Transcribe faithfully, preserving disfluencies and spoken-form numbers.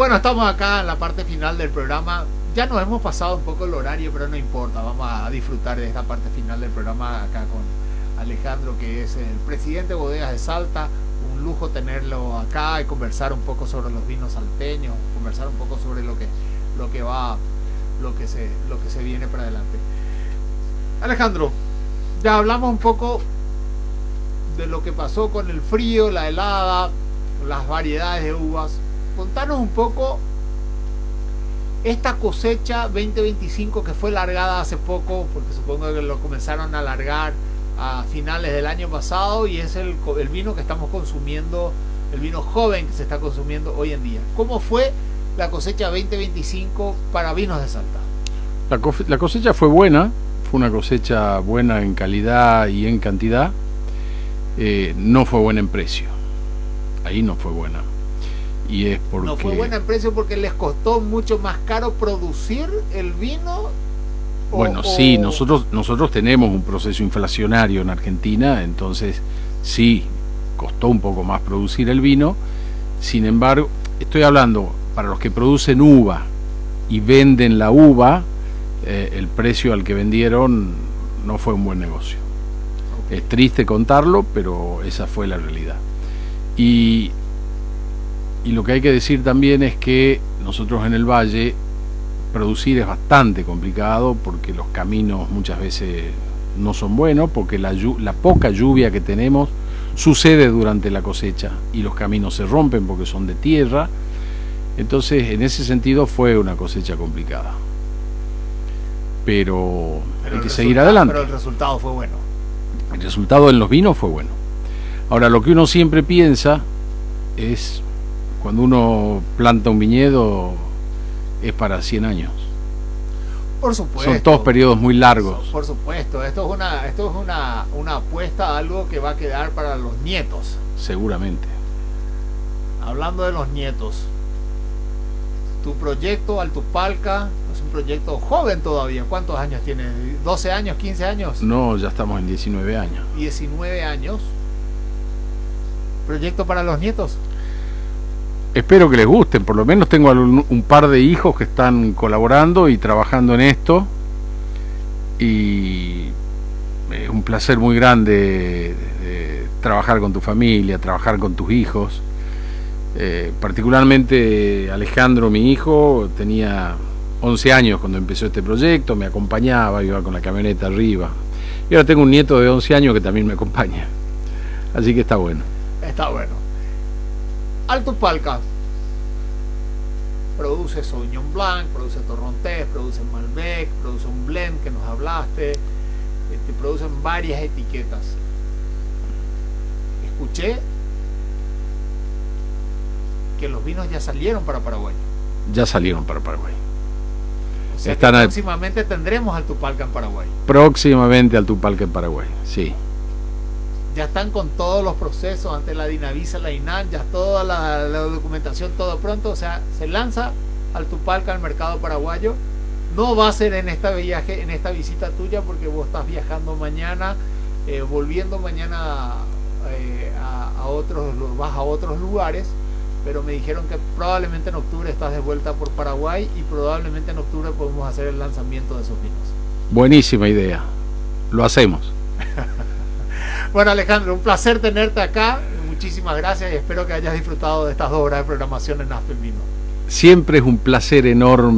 bueno, estamos acá en la parte final del programa. Ya nos hemos pasado un poco el horario, pero no importa. Vamos a disfrutar de esta parte final del programa acá con Alejandro, que es el presidente de Bodegas de Salta. Un lujo tenerlo acá y conversar un poco sobre los vinos salteños, conversar un poco sobre lo que, lo que va, lo que se, lo que se viene para adelante. Alejandro, ya hablamos un poco de lo que pasó con el frío, la helada, las variedades de uvas. Contanos un poco esta cosecha veinte veinticinco que fue largada hace poco, porque supongo que lo comenzaron a largar a finales del año pasado, y es el, el vino que estamos consumiendo, el vino joven que se está consumiendo hoy en día. ¿Cómo fue la cosecha veinte veinticinco para Vinos de Salta? La, la cosecha fue buena, fue una cosecha buena en calidad y en cantidad. Eh, no fue buena en precio, ahí no fue buena. Y es porque... No fue buena en precio porque les costó mucho más caro producir el vino. Bueno, o, sí, nosotros, nosotros tenemos un proceso inflacionario en Argentina, entonces sí, costó un poco más producir el vino. Sin embargo, estoy hablando para los que producen uva y venden la uva, eh, el precio al que vendieron no fue un buen negocio. Okay. Es triste contarlo, pero esa fue la realidad. Y, y lo que hay que decir también es que nosotros en el Valle producir es bastante complicado porque los caminos muchas veces no son buenos, porque la, la poca lluvia que tenemos sucede durante la cosecha y los caminos se rompen porque son de tierra. Entonces, en ese sentido fue una cosecha complicada. Pero, pero hay que seguir adelante. Pero el resultado fue bueno. El resultado en los vinos fue bueno. Ahora, lo que uno siempre piensa es, cuando uno planta un viñedo, es para cien años. Por supuesto. Son todos periodos muy largos. Por supuesto. Esto es una, esto es una, una apuesta a algo que va a quedar para los nietos. Seguramente. Hablando de los nietos, tu proyecto Altupalca es un proyecto joven todavía. ¿Cuántos años tiene? ¿doce años? ¿quince años? No, ya estamos en diecinueve años. diecinueve años. ¿Proyecto para los nietos? Espero que les gusten, por lo menos tengo un, un par de hijos que están colaborando y trabajando en esto, y es un placer muy grande de, de trabajar con tu familia, trabajar con tus hijos. Eh, particularmente Alejandro, mi hijo, tenía once años cuando empezó este proyecto, me acompañaba, iba con la camioneta arriba, y ahora tengo un nieto de once años que también me acompaña, así que está bueno. Está bueno. Altupalca produce Sauvignon Blanc, produce Torrontés, produce Malbec, produce un blend que nos hablaste, este, producen varias etiquetas. Escuché que los vinos ya salieron para Paraguay. Ya salieron para Paraguay. O sea, Están que próximamente a... tendremos Altupalca en Paraguay. Próximamente Altupalca en Paraguay, sí. Ya están con todos los procesos ante la Dinavisa, la INAN, ya toda la, la documentación, todo pronto. O sea, se lanza Altupalca al mercado paraguayo. No va a ser en esta viaje, en esta visita tuya, porque vos estás viajando mañana, eh, volviendo mañana eh, a, a otros, vas a otros lugares, pero me dijeron que probablemente en octubre estás de vuelta por Paraguay y probablemente en octubre podemos hacer el lanzamiento de esos vinos. Buenísima idea, lo hacemos. Bueno, Alejandro, un placer tenerte acá, muchísimas gracias y espero que hayas disfrutado de estas dos horas de programación en Aspen Vino. Siempre es un placer enorme